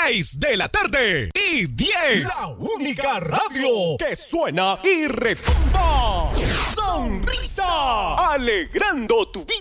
6 de la tarde y 10. La única radio que suena y retumba. Sonrisa, alegrando tu vida.